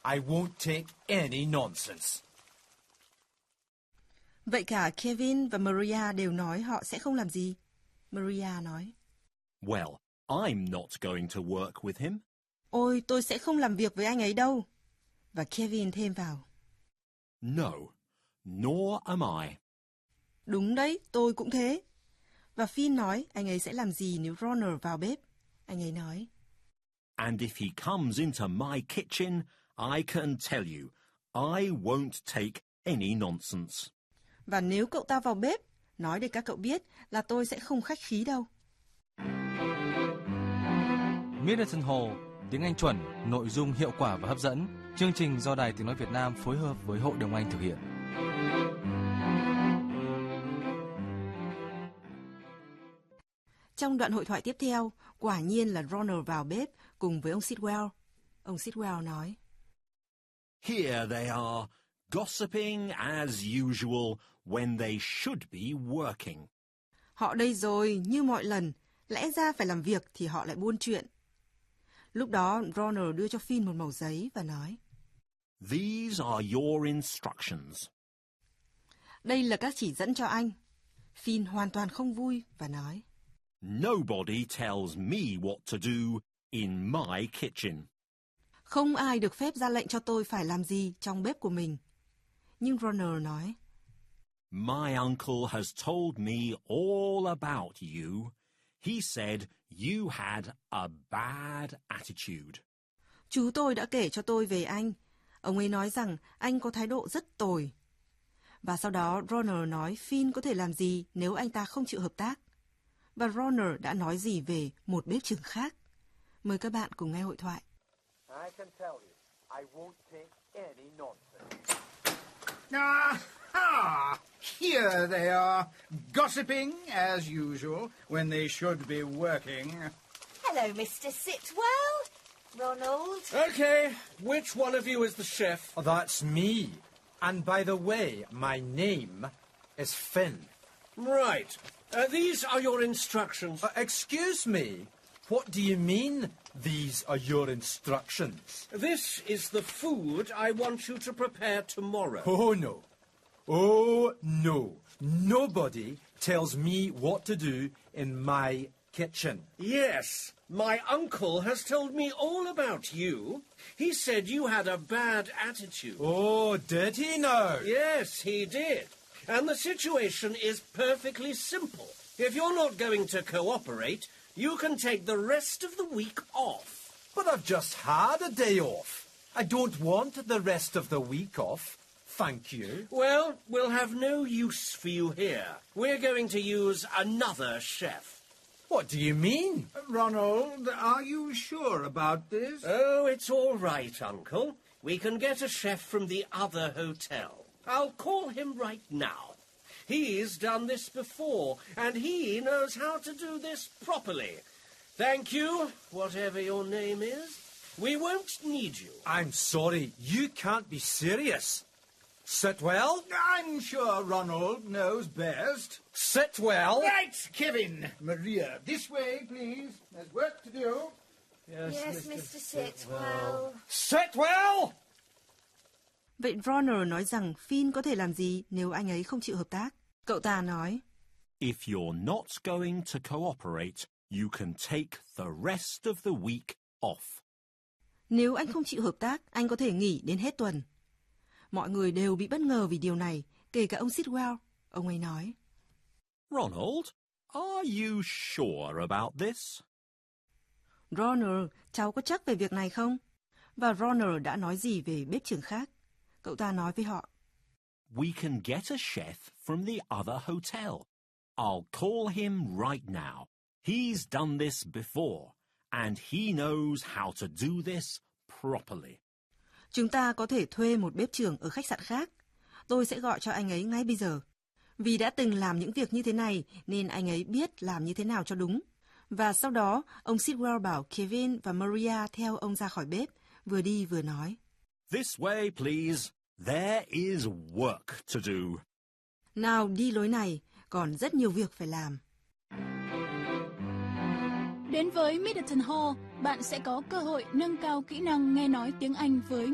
I won't take any nonsense. Vậy cả Kevin và Maria đều nói họ sẽ không làm gì. Maria nói, Well, I'm not going to work with him. ôi, tôi sẽ không làm việc với anh ấy đâu. Và Kevin thêm vào, No, nor am I. đúng đấy, tôi cũng thế. Và Finn nói anh ấy sẽ làm gì nếu Ronald vào bếp. Anh ấy nói, And if he comes into my kitchen, I can tell you, I won't take any nonsense. và nếu cậu ta vào bếp, nói để các cậu biết là tôi sẽ không khách khí đâu. Middleton Hall, tiếng Anh chuẩn, nội dung hiệu quả và hấp dẫn. Chương trình do Đài Tiếng nói Việt Nam phối hợp với Hội đồng Anh thực hiện. Trong đoạn hội thoại tiếp theo, quả nhiên là Ronald vào bếp cùng với ông Sitwell. Ông Sitwell nói, Here they are, gossiping as usual when they should be working. họ đây rồi, như mọi lần, lẽ ra phải làm việc thì họ lại buôn chuyện. Lúc đó Ronald đưa cho Finn một mẩu giấy và nói, These are your instructions. đây là các chỉ dẫn cho anh. Finn hoàn toàn không vui và nói, Nobody tells me what to do in my kitchen. không ai được phép ra lệnh cho tôi phải làm gì trong bếp của mình. Nhưng Ronald nói, My uncle has told me all about you. He said you had a bad attitude. chú tôi đã kể cho tôi về anh. Ông ấy nói rằng anh có thái độ rất tồi. Và sau đó Ronald nói Finn có thể làm gì nếu anh ta không chịu hợp tác. Và Ronald đã nói gì về một bếp trưởng khác. Mời các bạn cùng nghe hội thoại. I can tell you, I won't take any nonsense. Aha! Here they are, gossiping as usual when they should be working. Hello, Mr. Sitwell. Ronald. Okay, which one of you is the chef? Oh, that's me. And by the way, my name is Finn. Right. These are your instructions. Excuse me. What do you mean, these are your instructions? This is the food I want you to prepare tomorrow. Oh, no. Oh, no. Nobody tells me what to do in my kitchen. Yes, my uncle has told me all about you. He said you had a bad attitude. Oh, did he now? Yes, he did. And the situation is perfectly simple. If you're not going to cooperate, you can take the rest of the week off. But I've just had a day off. I don't want the rest of the week off. Thank you. Well, we'll have no use for you here. We're going to use another chef. What do you mean? Ronald, are you sure about this? Oh, it's all right, Uncle. We can get a chef from the other hotel. I'll call him right now. He's done this before, and he knows how to do this properly. Thank you, whatever your name is. We won't need you. I'm sorry, you can't be serious. Sitwell? I'm sure Ronald knows best. Sitwell? Right, Kevin. Maria, this way, please. There's work to do. Yes, Mr. Sitwell. Sitwell! Vậy Ronald nói rằng Finn có thể làm gì nếu anh ấy không chịu hợp tác. Cậu ta nói, If you're not going to cooperate, you can take the rest of the week off. nếu anh không chịu hợp tác, anh có thể nghỉ đến hết tuần. Mọi người đều bị bất ngờ vì điều này, kể cả ông Sitwell. Ông ấy nói, Ronald, are you sure about this? Ronald, cháu có chắc về việc này không? Và Ronald đã nói gì về bếp trưởng khác? Cậu ta nói với họ, We can get a chef from the other hotel. I'll call him right now. He's done this before, and he knows how to do this properly. chúng ta có thể thuê một bếp trưởng ở khách sạn khác. Tôi sẽ gọi cho anh ấy ngay bây giờ. Vì đã từng làm những việc như thế này, nên anh ấy biết làm như thế nào cho đúng. Và sau đó, ông Sitwell bảo Kevin và Maria theo ông ra khỏi bếp, vừa đi vừa nói, This way, please. There is work to do. nào đi lối này, còn rất nhiều việc phải làm. Đến với Middleton Hall, bạn sẽ có cơ hội nâng cao kỹ năng nghe nói tiếng Anh với